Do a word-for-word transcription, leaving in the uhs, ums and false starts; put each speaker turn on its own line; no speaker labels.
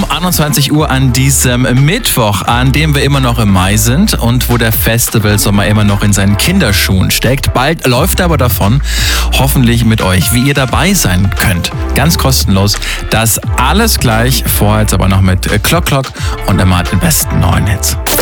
um einundzwanzig Uhr an diesem Mittwoch, an dem wir immer noch im Mai sind und wo der Festivalsommer immer noch in seinen Kinderschuhen steckt. Bald läuft er aber davon, hoffentlich mit euch, wie ihr dabei sein könnt. Ganz kostenlos. Das alles gleich, vorher jetzt aber noch mit Clock Clock und immer den besten neuen Hits.